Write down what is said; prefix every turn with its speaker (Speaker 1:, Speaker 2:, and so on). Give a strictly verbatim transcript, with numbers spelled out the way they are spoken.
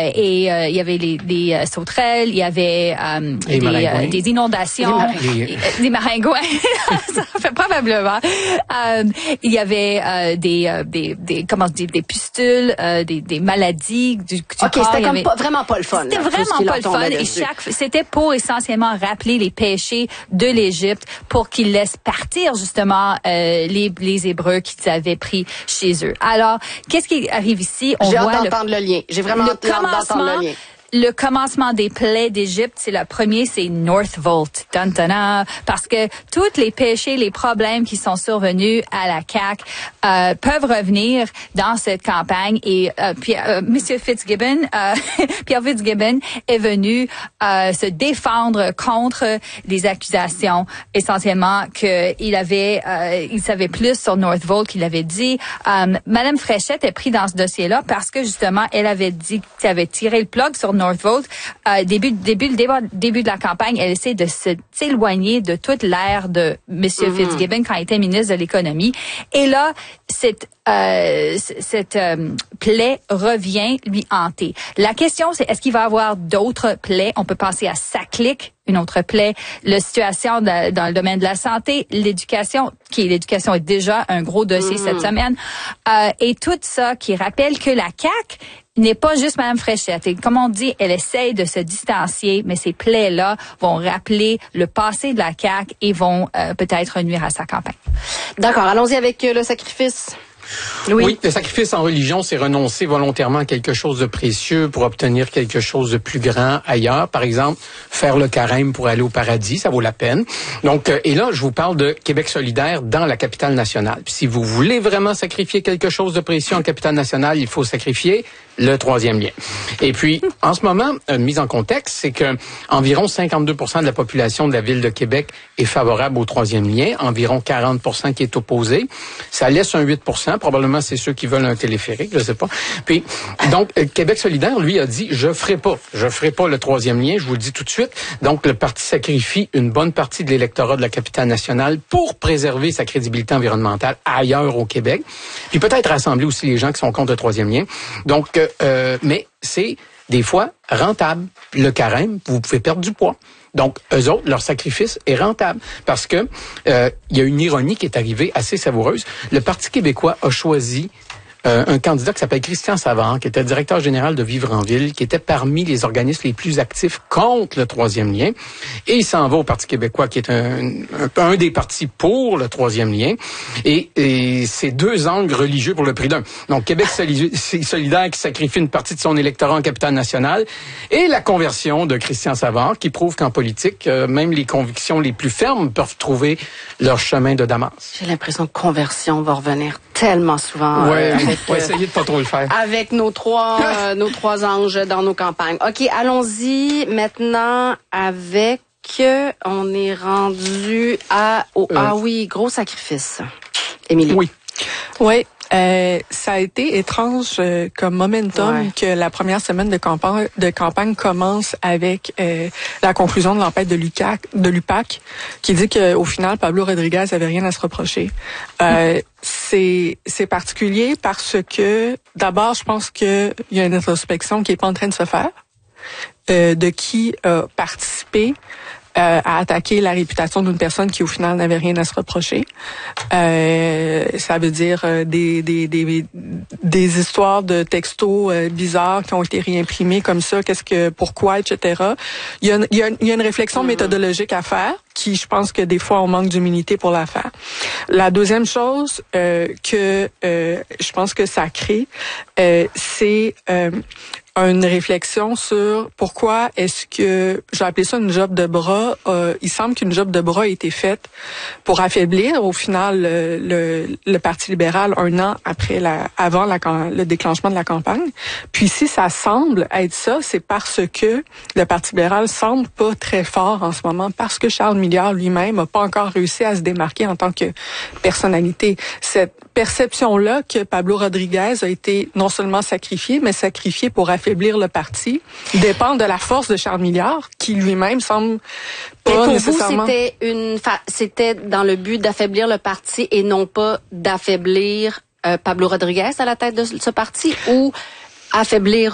Speaker 1: Euh, et euh, il y avait les, des euh, sauterelles, il y avait euh, des, euh, des inondations, des, des maringouins, ça fait probablement. Euh, il y avait euh, des, euh, des, des, comment dire, des pustules, euh, des, des maladies du, du
Speaker 2: OK,
Speaker 1: corps.
Speaker 2: c'était comme
Speaker 1: avait...
Speaker 2: pas, vraiment pas le fun.
Speaker 1: C'était
Speaker 2: là,
Speaker 1: vraiment pas le fun. Et chaque, c'était pour essentiellement rappeler les péchés de l'Égypte pour qu'ils laissent partir justement euh, les, les Hébreux qu'ils avaient pris chez eux. Alors, qu'est-ce qui arrive ici?
Speaker 2: On J'ai hâte d'entendre le, le lien. J'ai vraiment hâte d'entendre le lien.
Speaker 1: Le commencement des plaies d'Égypte, c'est le premier, c'est Northvolt. Dun, dun, dun, parce que tous les péchés, les problèmes qui sont survenus à la C A Q euh, peuvent revenir dans cette campagne. Et euh, puis, euh, Monsieur Fitzgibbon, euh, Pierre Fitzgibbon est venu euh, se défendre contre des accusations, essentiellement qu'il avait, euh, il savait plus sur Northvolt qu'il avait dit. Euh, Madame Fréchette est prise dans ce dossier-là parce que justement, elle avait dit qu'elle avait tiré le plug sur Northvolt. Euh, début, début, le débat, début de la campagne, elle essaie de se s'éloigner de toute l'ère de Monsieur mm-hmm. Fitzgibbon quand il était ministre de l'économie. Et là, cette euh, cette euh, plaie revient lui hanter. La question, c'est est-ce qu'il va y avoir d'autres plaies? On peut penser à Saclic, une autre plaie, la situation de, dans le domaine de la santé, l'éducation, qui l'éducation est déjà un gros dossier mm-hmm. cette semaine, euh, et tout ça qui rappelle que la C A Q n'est pas juste Mme Fréchette. Et comme on dit, elle essaye de se distancier, mais ces plaies-là vont rappeler le passé de la C A Q et vont euh, peut-être nuire à sa campagne.
Speaker 2: D'accord, allons-y avec euh, le sacrifice.
Speaker 3: Oui. oui, le sacrifice en religion, c'est renoncer volontairement à quelque chose de précieux pour obtenir quelque chose de plus grand ailleurs. Par exemple, faire le carême pour aller au paradis, ça vaut la peine. Donc, euh, et là, je vous parle de Québec solidaire dans la capitale nationale. Puis, si vous voulez vraiment sacrifier quelque chose de précieux en capitale nationale, il faut sacrifier le troisième lien. Et puis, en ce moment, une mise en contexte, c'est que environ cinquante-deux pour cent de la population de la ville de Québec est favorable au troisième lien, environ quarante pour cent qui est opposé. Ça laisse un huit pour cent, probablement c'est ceux qui veulent un téléphérique, je sais pas. Puis, donc, Québec solidaire, lui, a dit, je ferai pas, je ferai pas le troisième lien, je vous le dis tout de suite. Donc, le parti sacrifie une bonne partie de l'électorat de la capitale nationale pour préserver sa crédibilité environnementale ailleurs au Québec. Puis peut-être rassembler aussi les gens qui sont contre le troisième lien. Donc, Euh, mais c'est des fois rentable. Le carême, vous pouvez perdre du poids. Donc, eux autres, leur sacrifice est rentable parce que euh, il y a une ironie qui est arrivée assez savoureuse. Le Parti québécois a choisi Euh, un candidat qui s'appelle Christian Savard, qui était directeur général de Vivre en Ville, qui était parmi les organismes les plus actifs contre le troisième lien. Et il s'en va au Parti québécois, qui est un, un, un des partis pour le troisième lien. Et, et c'est deux angles religieux pour le prix d'un. Donc, Québec solidaire qui sacrifie une partie de son électorat en capitale nationale et la conversion de Christian Savard, qui prouve qu'en politique, euh, même les convictions les plus fermes peuvent trouver leur chemin de Damas.
Speaker 2: J'ai l'impression que conversion va revenir tellement souvent.
Speaker 3: Ouais.
Speaker 2: Euh, avec,
Speaker 3: on va essayer de pas trop le faire.
Speaker 2: Avec nos trois, euh, nos trois anges dans nos campagnes. OK, allons-y maintenant avec, euh, on est rendu à, oh, euh, ah oui, gros sacrifice. Émilie.
Speaker 4: Oui. Oui. Euh, ça a été étrange euh, comme momentum ouais. que la première semaine de campagne, de campagne commence avec euh, la conclusion de l'enquête de l'U C A C, de l'U P A C, qui dit qu'au final, Pablo Rodriguez avait rien à se reprocher. Euh, c'est c'est particulier parce que, d'abord, je pense qu'il y a une introspection qui est pas en train de se faire, euh, de qui a participé Euh, à attaquer la réputation d'une personne qui au final n'avait rien à se reprocher. Euh, ça veut dire euh, des, des des des histoires de textos euh, bizarres qui ont été réimprimés comme ça, qu'est-ce que pourquoi, et cetera. Il y a il y a, il y a une réflexion mm-hmm. méthodologique à faire qui, je pense que des fois on manque d'humilité pour la faire. La deuxième chose euh, que euh, je pense que ça crée, euh, c'est euh, une réflexion sur pourquoi est-ce que, j'ai appelé ça une job de bras, euh, il semble qu'une job de bras a été faite pour affaiblir au final le, le, le Parti libéral un an après la, avant la, le déclenchement de la campagne. Puis si ça semble être ça, c'est parce que le Parti libéral semble pas très fort en ce moment, parce que Charles Milliard lui-même n'a pas encore réussi à se démarquer en tant que personnalité. Cette perception-là que Pablo Rodriguez a été non seulement sacrifié, mais sacrifié pour affaiblir le parti, dépend de la force de Charles Milliard, qui lui-même semble pas
Speaker 2: mais pour
Speaker 4: nécessairement...
Speaker 2: vous, c'était une fa... c'était dans le but d'affaiblir le parti et non pas d'affaiblir euh, Pablo Rodriguez à la tête de ce parti, ou affaiblir